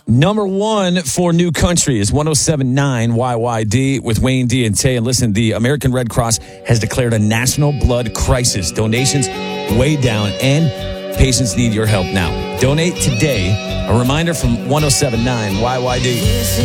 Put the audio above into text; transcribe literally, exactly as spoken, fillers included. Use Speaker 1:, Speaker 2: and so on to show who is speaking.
Speaker 1: Number one for New Country is one oh seven point nine Y Y D with Wayne D and Tay. And listen, the American Red Cross has declared a national blood crisis. Donations way down, and patients need your help now. Donate today. A reminder from one oh seven point nine Y Y D.